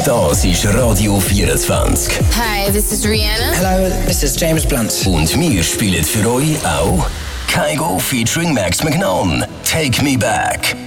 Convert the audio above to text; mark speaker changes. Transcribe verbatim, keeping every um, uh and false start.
Speaker 1: Das ist Radio vierundzwanzig.
Speaker 2: Hi, this is Rihanna.
Speaker 3: Hello, this is James Blunt.
Speaker 1: Und wir spielen für euch auch Kygo featuring Max McNown. Take Me Back.